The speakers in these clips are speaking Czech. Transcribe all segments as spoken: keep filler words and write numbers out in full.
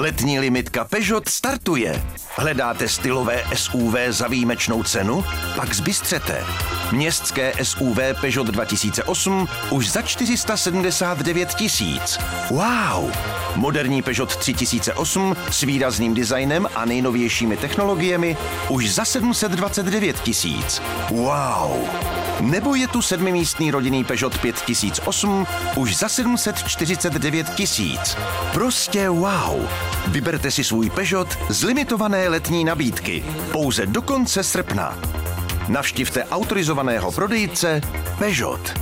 Letní limitka Peugeot startuje. Hledáte stylové S U V za výjimečnou cenu? Pak zbystřete. Městské S U V Peugeot dva tisíce osm už za čtyři sta sedmdesát devět tisíc. Wow! Moderní Peugeot tři tisíce osm s výrazným designem a nejnovějšími technologiemi už za sedm set dvacet devět tisíc. Wow! Nebo je tu sedmimístný rodinný Peugeot pět tisíc osm už za sedm set čtyřicet devět tisíc. Prostě wow! Vyberte si svůj Peugeot z limitované letní nabídky. Pouze do konce srpna. Navštivte autorizovaného prodejce Peugeot.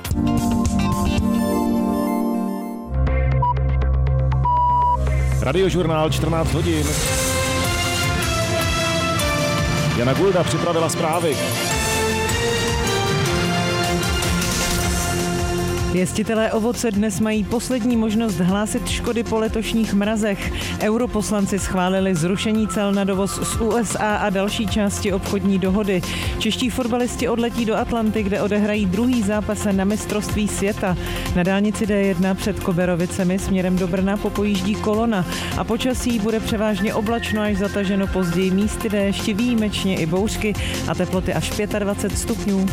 Radiožurnál čtrnáct hodin. Jana Gulda připravila zprávy. Pěstitelé ovoce dnes mají poslední možnost hlásit škody po letošních mrazech. Europoslanci schválili zrušení cel na dovoz z U S A a další části obchodní dohody. Čeští fotbalisti odletí do Atlanty, kde odehrají druhý zápas na mistrovství světa. Na dálnici D jedna před Koberovicemi směrem do Brna popojíždí kolona a počasí bude převážně oblačno až zataženo, později místy déšť, výjimečně i bouřky a teploty až dvacet pět stupňů.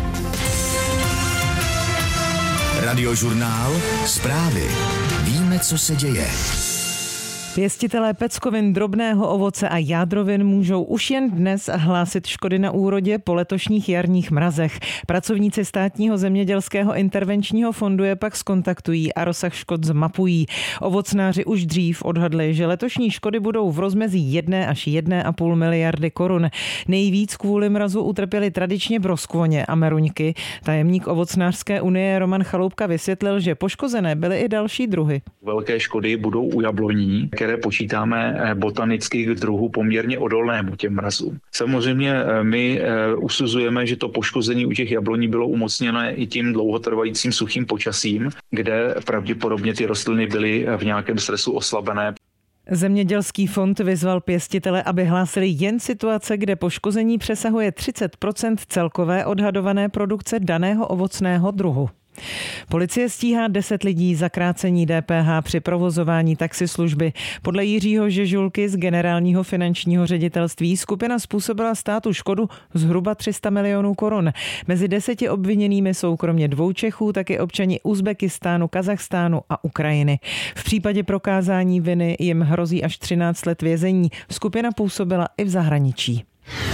Radiožurnál, zprávy. Víme, co se děje. Pěstitelé peckovin, drobného ovoce a jádrovin můžou už jen dnes hlásit škody na úrodě po letošních jarních mrazech. Pracovníci státního zemědělského intervenčního fondu je pak zkontaktují a rozsah škod zmapují. Ovocnáři už dřív odhadli, že letošní škody budou v rozmezí jedné až jedné a půl miliardy korun. Nejvíc kvůli mrazu utrpěli tradičně broskvoně a meruňky. Tajemník ovocnářské unie Roman Chaloupka vysvětlil, že poškozené byly i další druhy. Velké škody budou u jabloní, které počítáme botanických druhů poměrně odolnému těm mrazům. Samozřejmě my usuzujeme, že to poškození u těch jabloní bylo umocněné i tím dlouhotrvajícím suchým počasím, kde pravděpodobně ty rostliny byly v nějakém stresu oslabené. Zemědělský fond vyzval pěstitele, aby hlásili jen situace, kde poškození přesahuje třicet procent celkové odhadované produkce daného ovocného druhu. Policie stíhá deset lidí za krácení D P H při provozování taxislužby. Podle Jiřího Žežulky z generálního finančního ředitelství skupina způsobila státu škodu zhruba tři sta milionů korun. Mezi deseti obviněnými jsou kromě dvou Čechů taky občani Uzbekistánu, Kazachstánu a Ukrajiny. V případě prokázání viny jim hrozí až třináct let vězení. Skupina působila i v zahraničí.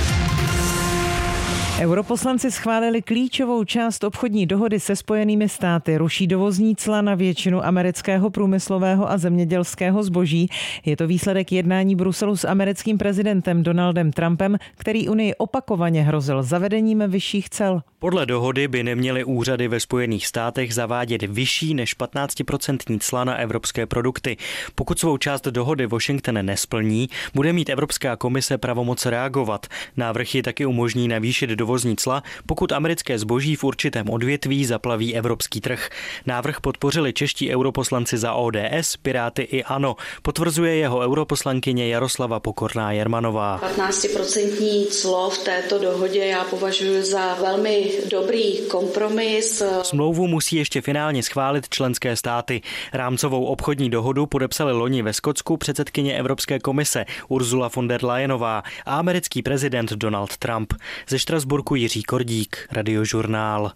Europoslanci schválili klíčovou část obchodní dohody se Spojenými státy. Ruší dovozní cla na většinu amerického průmyslového a zemědělského zboží. Je to výsledek jednání Bruselu s americkým prezidentem Donaldem Trumpem, který Unii opakovaně hrozil zavedením vyšších cel. Podle dohody by neměly úřady ve Spojených státech zavádět vyšší než patnáctiprocentní cla na evropské produkty. Pokud svou část dohody Washington nesplní, bude mít Evropská komise pravomoc reagovat. Návrh ji taky umožní navýšit dovozní cla, pokud americké zboží v určitém odvětví zaplaví evropský trh. Návrh podpořili čeští europoslanci za O D S, Piráty i ANO. Potvrzuje jeho europoslankyně Jaroslava Pokorná Jermanová. patnáctiprocentní clo v této dohodě já považuji za velmi dobrý kompromis. Smlouvu musí ještě finálně schválit členské státy. Rámcovou obchodní dohodu podepsali loni ve Skotsku předsedkyně Evropské komise Ursula von der Leyenová a americký prezident Donald Trump. Ze Štrasburku Jiří Kordík, Radiožurnál.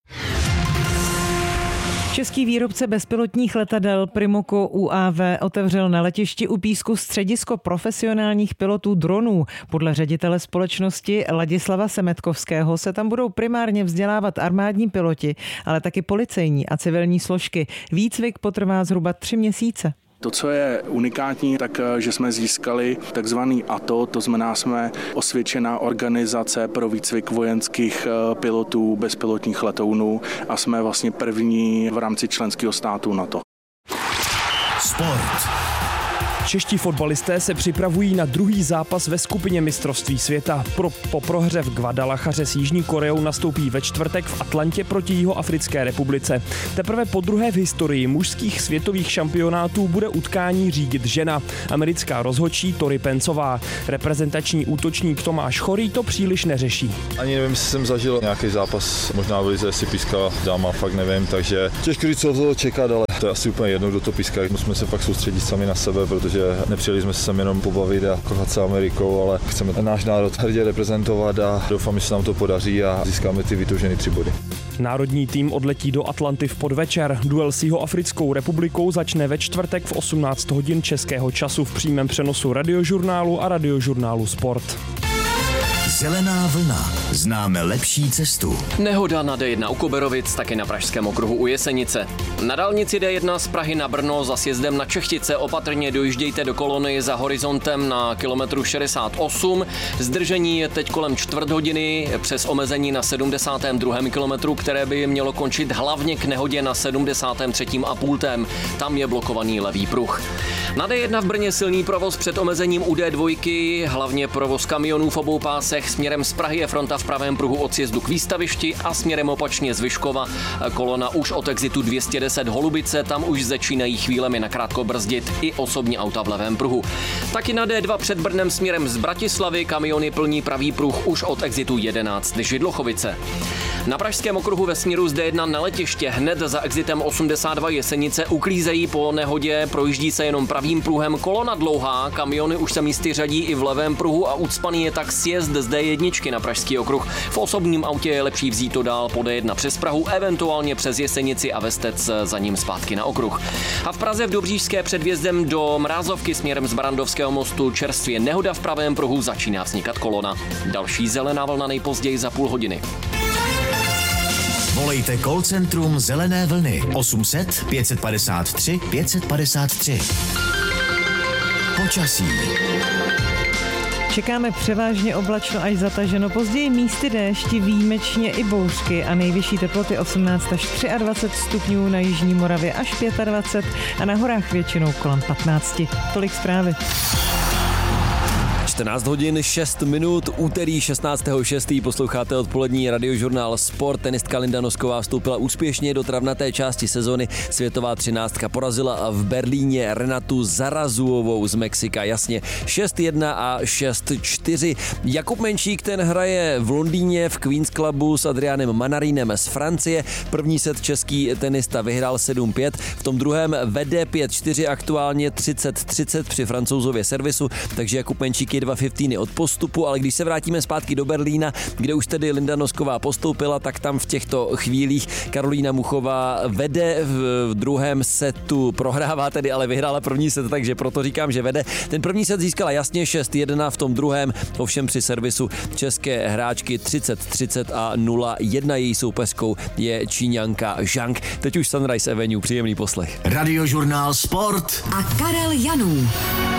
Český výrobce bezpilotních letadel Primoco U A V otevřel na letišti u Písku středisko profesionálních pilotů dronů. Podle ředitele společnosti Ladislava Semetkovského se tam budou primárně vzdělávat armádní piloti, ale taky policejní a civilní složky. Výcvik potrvá zhruba tři měsíce. To, co je unikátní, tak že jsme získali takzvaný A T O, to znamená, jsme osvědčená organizace pro výcvik vojenských pilotů bezpilotních letounů a jsme vlastně první v rámci členského státu NATO. Sport. Čeští fotbalisté se připravují na druhý zápas ve skupině mistrovství světa. Pro, po prohře v Guadalajaře s Jižní Koreou nastoupí ve čtvrtek v Atlantě proti Jihoafrické republice. Teprve po druhé v historii mužských světových šampionátů bude utkání řídit žena, americká rozhodčí Tori Pencová. Reprezentační útočník Tomáš Chorý to příliš neřeší. Ani nevím, jestli jsem zažil nějaký zápas, možná v lize si pískala dáma, fakt nevím, takže těžko říct, co to čekat, ale to je asi úplně jedno, kdo to píská. Musíme se fakt soustředit sami na sebe, protože protože nepřijeli jsme se sem jenom pobavit a kochat se Amerikou, ale chceme náš národ hrdě reprezentovat a doufám, že se nám to podaří a získáme ty vytoužené tři body. Národní tým odletí do Atlanty v podvečer. Duel s Jihoafrickou republikou začne ve čtvrtek v osmnáct hodin českého času v přímém přenosu Radiožurnálu a Radiožurnálu Sport. Zelená vlna. Známe lepší cestu. Nehoda na D jedna u Koberovic, taky na pražském okruhu u Jesenice. Na dálnici D jedna z Prahy na Brno za sjezdem na Čechtice opatrně dojíždějte do kolony za horizontem na kilometru šedesát osm. Zdržení je teď kolem čtvrt hodiny přes omezení na sedmdesátém druhém kilometru, které by mělo končit hlavně k nehodě na sedmdesátém třetím a půl. Tam je blokovaný levý pruh. Na D jedna v Brně silný provoz před omezením u D dva, hlavně provoz kamionů v obou pásech. Směrem z Prahy je fronta v pravém pruhu od sjezdu k výstavišti a směrem opačně z Vyškova kolona už od exitu dvě stě deset Holubice, tam už začínají chvílemi nakrátko brzdit i osobní auta v levém pruhu. Taky na D dva před Brnem směrem z Bratislavy kamiony plní pravý pruh už od exitu jedenáct Židlochovice. Na pražském okruhu ve směru z D jedna na letiště hned za exitem osmdesát dva Jesenice uklízejí po nehodě, projíždí se jenom pravým pruhem, kolona dlouhá, kamiony už se místy řadí i v levém pruhu a ucpaný je tak sjezd z D jedna na pražský okruh. V osobním autě je lepší vzít to dál po D jedna přes Prahu, eventuálně přes Jesenici a Vestec za ním zpátky na okruh. A v Praze v Dobříšské před vjezdem do Mrázovky směrem z Barandovského mostu čerstvě nehoda v pravém pruhu, začíná vznikat kolona. Další zelená vlna nejpozději za půl hodiny. Volejte call centrum Zelené vlny osm set pět padesát tři pět padesát tři. Počasí. Čekáme převážně oblačno až zataženo, později místy déšti, výjimečně i bouřky a nejvyšší teploty osmnáct až dvacet tři stupňů, na jižní Moravě až dvacet pět a na horách většinou kolem patnáct. Tolik zprávy. čtrnáct hodin šest minut, úterý šestnáctého šestého posloucháte odpolední Radiožurnál Sport. Tenistka Linda Nosková vstoupila úspěšně do travnaté části sezony. Světová třináctka porazila v Berlíně Renatu Zarazuovou z Mexika, jasně šest jedna a šest čtyři. Jakub Menšík, ten hraje v Londýně v Queen's Clubu s Adrianem Manarínem z Francie. První set český tenista vyhrál sedm pět, v tom druhém vede pět čtyři, aktuálně třicet třicet při Francouzově servisu, takže Jakub Menšík je dva fiftíny od postupu, ale když se vrátíme zpátky do Berlína, kde už tedy Linda Nosková postoupila, tak tam v těchto chvílích Karolína Muchová vede v druhém setu, prohrává tedy, ale vyhrála první set, takže proto říkám, že vede. Ten první set získala jasně šest jedna, v tom druhém ovšem při servisu české hráčky třicet třicet a nula jedna. Její soupeřkou je Číňanka Zhang. Teď už Sunrise Avenue, příjemný poslech. Radiožurnál Sport a Karel Janů.